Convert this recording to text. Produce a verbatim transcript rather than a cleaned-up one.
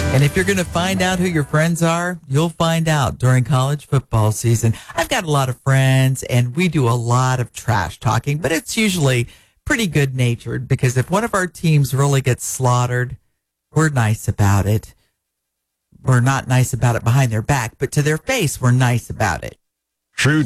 And if you're going to find out who your friends are, you'll find out during college football season. I've got a lot of friends, and we do a lot of trash talking, but it's usually pretty good-natured because if one of our teams really gets slaughtered, we're nice about it. We're not nice about it behind their back, but to their face, we're nice about it. True